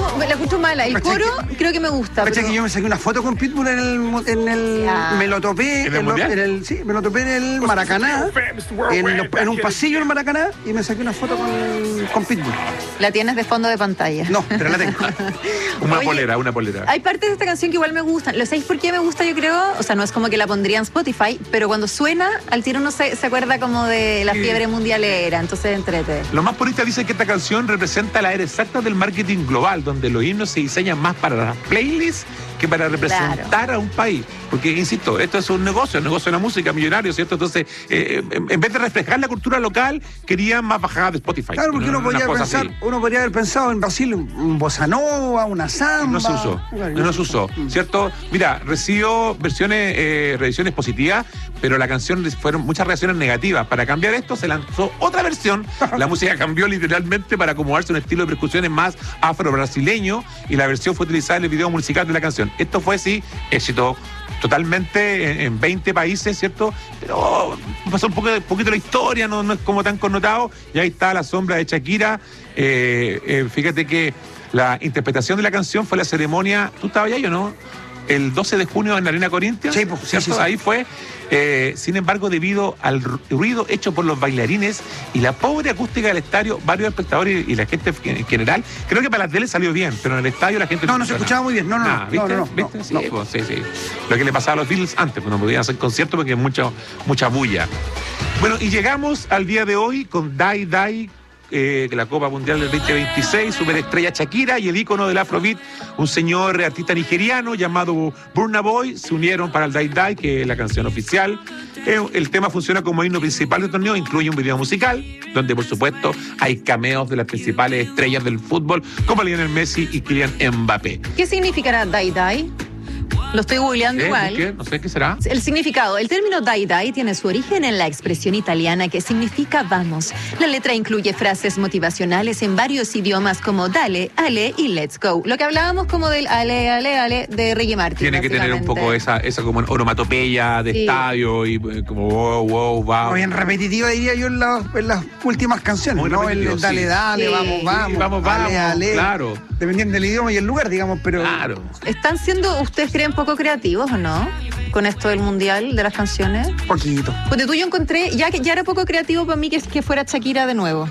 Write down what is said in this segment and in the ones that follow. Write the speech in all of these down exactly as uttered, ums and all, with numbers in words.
la escucho mala. El ¿Cachai coro que- creo que me gusta. ¿Cachai Pero... que yo me saqué una foto con Pitbull en el... En el Ya. me lo topé... ¿En el mundial? en el- sí, me lo topé en el Maracaná, en, los- en un pasillo del Maracaná, y me saqué una foto con, con Pitbull. La tienes de fondo de pantalla. No, pero la tengo. Una Oye, polera, una polera. Hay partes de esta canción que igual me gustan. ¿Lo sabéis por qué me gusta, yo creo? O sea, no es como que la pondría en Spotify, pero cuando suena, al tiro uno se, se acuerda como de la fiebre mundialera, entonces entrete. Los más puristas dicen que esta canción representa la era exacta del marketing global, donde los himnos se diseñan más para las playlists que para representar Claro. a un país. Porque, insisto, esto es un negocio, el negocio de la música, millonario, ¿cierto? Entonces, eh, en, en vez de reflejar la cultura local, querían más bajadas de Spotify. Claro, porque uno Una podría cosa pensar, así. uno podría haber pensado en Brasil un bossa nova, una samba. No se usó, Claro, no se usó, ¿cierto? Mira, recibió versiones, eh, revisiones positivas, pero la canción fueron muchas reacciones negativas. Para cambiar esto se lanzó otra versión. La música cambió literalmente para acomodarse a un estilo de percusiones más afro-brasileño, y la versión fue utilizada en el video musical de la canción. Esto fue, sí, éxito totalmente en, en veinte países, ¿cierto? Pero pasó un poco, un poquito la historia, no, no es como tan connotado, y ahí está La Sombra de Shakira. Eh, eh, fíjate que la interpretación de la canción fue la ceremonia, ¿tú estabas ahí o no? El doce de junio en la Arena Corinthians. Sí, pues, sí, ¿cierto? sí. Ahí fue. Eh, sin embargo, debido al ru- ruido hecho por los bailarines y la pobre acústica del estadio, varios espectadores y, y la gente en general, creo que para la tele salió bien, pero en el estadio la gente No, no se escuchó escuchaba nada. muy bien. No, no, Nada, no, ¿viste? no, no, ¿Viste? no, Sí, no. pues, sí, sí. Lo que le pasaba a los Beatles antes, pues no podían hacer conciertos porque mucha, mucha bulla. Bueno, y llegamos al día de hoy con Die Die, eh, la Copa Mundial del veinte veintiséis, superestrella Shakira y el ícono del Afrobeat, un señor artista nigeriano llamado Burna Boy, se unieron para el Die Die, que es la canción oficial. Eh, el tema funciona como himno principal del torneo, incluye un video musical, donde por supuesto hay cameos de las principales estrellas del fútbol, como Lionel Messi y Kylian Mbappé. ¿Qué significará Die Die? Lo estoy googleando ¿Eh? igual. ¿Qué? No sé qué será. El significado. El término die die tiene su origen en la expresión italiana que significa vamos. La letra incluye frases motivacionales en varios idiomas como dale, ale y let's go. Lo que hablábamos como del ale, ale, ale de Ricky Martin. Tiene que tener un poco esa, esa como onomatopeya de Sí. estadio y eh, como wow, wow, wow. No, bien repetitiva, diría yo, en, la- en las últimas canciones. Muy ¿no? El, repetitivo, el dale, sí. dale, Sí. vamos, vamos. Sí, vamos, vamos, ale, ale. claro. Dependiendo del idioma y el lugar, digamos, pero. Claro. ¿Están siendo, ustedes creen, poco creativos o no? Con esto del mundial, de las canciones. Poquito. Porque tú yo encontré, ya que ya era poco creativo para mí que, que fuera Shakira de nuevo.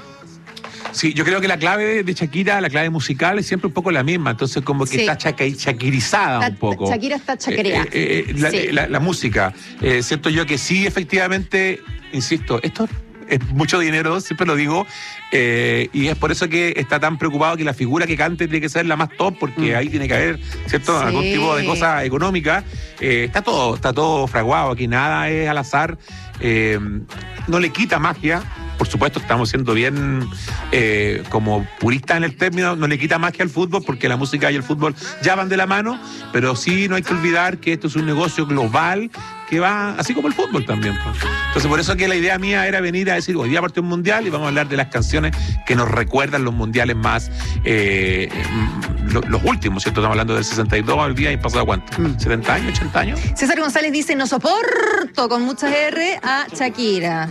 Sí, yo creo que la clave de Shakira, la clave musical, es siempre un poco la misma. Entonces, como que Sí. está chaca- chaquirizada Está- un poco. Shakira está chaquereada. Eh, eh, eh, la, Sí. la- la música. Eh, siento yo que sí, efectivamente, insisto, esto es mucho dinero, siempre lo digo, eh, y es por eso que está tan preocupado que la figura que cante tiene que ser la más top, porque ahí tiene que haber, ¿cierto?, Sí. algún tipo de cosa económica. Eh, está todo, está todo fraguado, aquí nada es al azar. Eh, no le quita magia. Por supuesto, estamos siendo bien eh, como puristas en el término, no le quita magia al fútbol porque la música y el fútbol ya van de la mano, pero sí no hay que olvidar que esto es un negocio global que va así como el fútbol también, pues. Entonces, por eso que la idea mía era venir a decir, hoy día partió un mundial y vamos a hablar de las canciones que nos recuerdan los mundiales más, eh, lo- los últimos, ¿cierto? Estamos hablando del sesenta y dos al día y pasado cuánto, Mm. setenta años, ochenta años. César González dice, no soporto con muchas R a Shakira.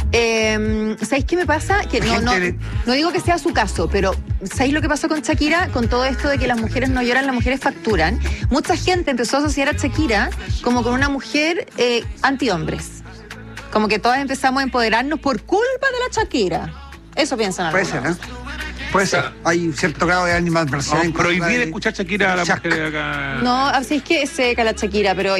Eh, ¿Sabéis qué me pasa? Que no, no, Gente de- no digo que sea su caso, pero ¿sabéis lo que pasó con Shakira? Con todo esto de que las mujeres no lloran, las mujeres facturan. Mucha gente empezó a asociar a Shakira como con una mujer eh, anti-hombres. Como que todas empezamos a empoderarnos por culpa de la Shakira. Eso piensan Puede algunos. ser, ¿eh? Puede ser. Hay cierto grado de animadversión. Vamos en a contra prohibir de- escuchar Shakira a la Shak- mujer acá. No, así es que es seca la Shakira, pero